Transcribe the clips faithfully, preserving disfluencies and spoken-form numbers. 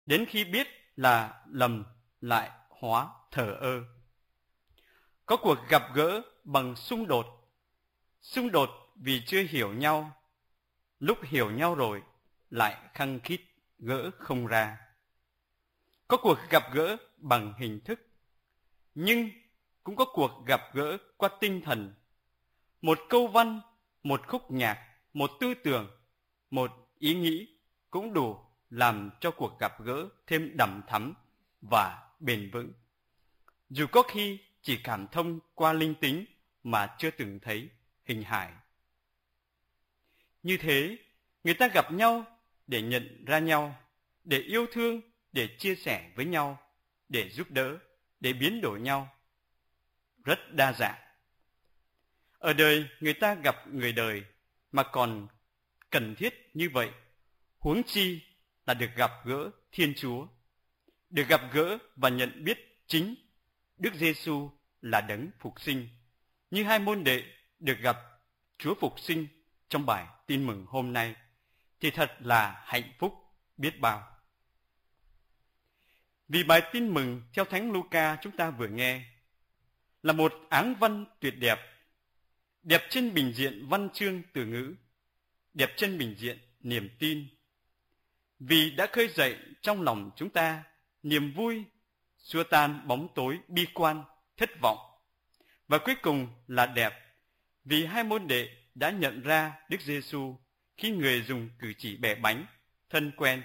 đến khi biết là lầm lại hóa thờ ơ. Có cuộc gặp gỡ bằng xung đột, xung đột vì chưa hiểu nhau, lúc hiểu nhau rồi lại khăng khít gỡ không ra. Có cuộc gặp gỡ bằng hình thức, nhưng cũng có cuộc gặp gỡ qua tinh thần. Một câu văn, một khúc nhạc, một tư tưởng, một ý nghĩ cũng đủ làm cho cuộc gặp gỡ thêm đằm thắm và bền vững. Dù có khi chỉ cảm thông qua linh tính mà chưa từng thấy hình hài. Như thế, người ta gặp nhau để nhận ra nhau, để yêu thương, để chia sẻ với nhau, để giúp đỡ, để biến đổi nhau. Rất đa dạng. Ở đời người ta gặp người đời mà còn cần thiết như vậy, huống chi là được gặp gỡ Thiên Chúa, được gặp gỡ và nhận biết chính Đức Giêsu là đấng phục sinh, như hai môn đệ được gặp Chúa phục sinh trong bài tin mừng hôm nay, thì thật là hạnh phúc biết bao. Vì bài tin mừng theo Thánh Luca chúng ta vừa nghe là một áng văn tuyệt đẹp, đẹp trên bình diện văn chương từ ngữ, đẹp trên bình diện niềm tin. Vì đã khơi dậy trong lòng chúng ta niềm vui, xua tan bóng tối bi quan, thất vọng. Và cuối cùng là đẹp vì hai môn đệ đã nhận ra Đức Giêsu khi người dùng cử chỉ bẻ bánh, thân quen.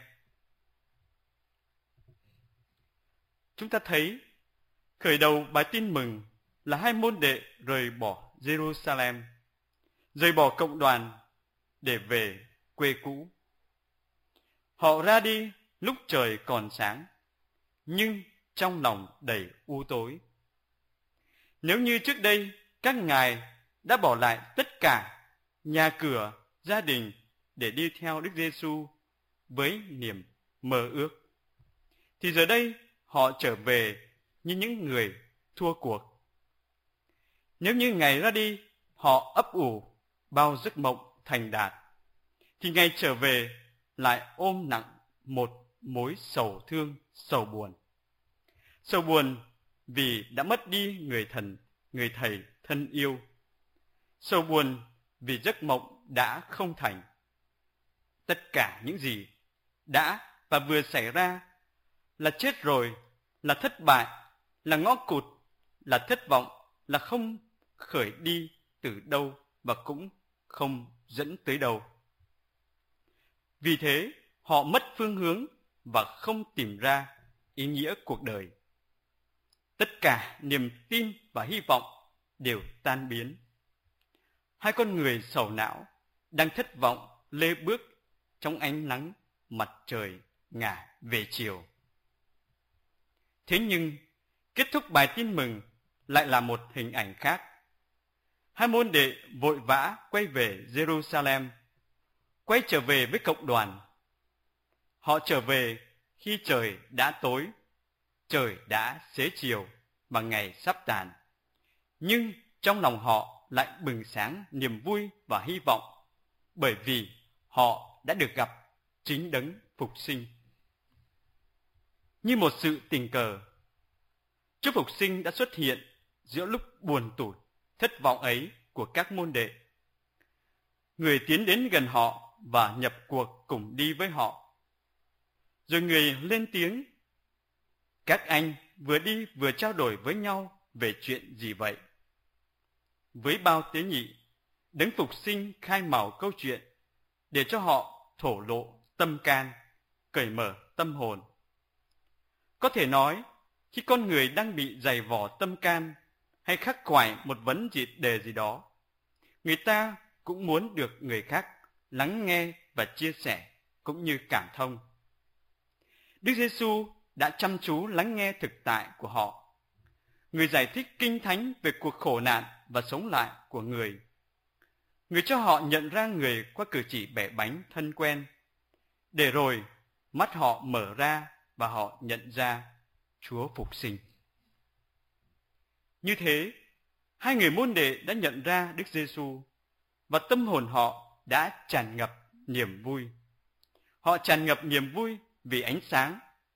Chúng ta thấy khởi đầu bài tin mừng là hai môn đệ rời bỏ Jerusalem, rời bỏ cộng đoàn để về quê cũ. Họ ra đi lúc trời còn sáng, nhưng trong lòng đầy u tối. Nếu như trước đây các ngài đã bỏ lại tất cả nhà cửa, gia đình để đi theo Đức Giêsu với niềm mơ ước, thì giờ đây họ trở về như những người thua cuộc. Nếu như ngày ra đi họ ấp ủ bao giấc mộng thành đạt, thì ngày trở về lại ôm nặng một mối sầu thương, sầu buồn. Sầu buồn vì đã mất đi người thần, người thầy thân yêu. Sầu buồn vì giấc mộng đã không thành. Tất cả những gì đã và vừa xảy ra là chết rồi, là thất bại, là ngõ cụt, là thất vọng, là không khởi đi từ đâu và cũng không dẫn tới đâu. Vì thế, họ mất phương hướng và không tìm ra ý nghĩa cuộc đời. Tất cả niềm tin và hy vọng đều tan biến. Hai con người sầu não đang thất vọng lê bước trong ánh nắng mặt trời ngả về chiều. Thế nhưng, kết thúc bài tin mừng lại là một hình ảnh khác. Hai môn đệ vội vã quay về Jerusalem, quay trở về với cộng đoàn. Họ trở về khi trời đã tối, trời đã xế chiều và ngày sắp tàn. Nhưng trong lòng họ lại bừng sáng niềm vui và hy vọng, bởi vì họ đã được gặp chính đấng phục sinh. Như một sự tình cờ, Chúa phục sinh đã xuất hiện giữa lúc buồn tủi, thất vọng ấy của các môn đệ. Người tiến đến gần họ và nhập cuộc cùng đi với họ. Rồi người lên tiếng: "Các anh vừa đi vừa trao đổi với nhau về chuyện gì vậy?" Với bao tế nhị, đấng phục sinh khai mào câu chuyện để cho họ thổ lộ tâm can, cởi mở tâm hồn. Có thể nói, khi con người đang bị dày vò tâm can hay khắc khoải một vấn đề gì đó, người ta cũng muốn được người khác lắng nghe và chia sẻ cũng như cảm thông. Đức Giêsu đã chăm chú lắng nghe thực tại của họ. Người giải thích kinh thánh về cuộc khổ nạn và sống lại của người. Người cho họ nhận ra người qua cử chỉ bẻ bánh thân quen, để rồi mắt họ mở ra và họ nhận ra Chúa phục sinh. Như thế, hai người môn đệ đã nhận ra Đức Giêsu và tâm hồn họ đã tràn ngập niềm vui. Họ tràn ngập niềm vui vì ánh sáng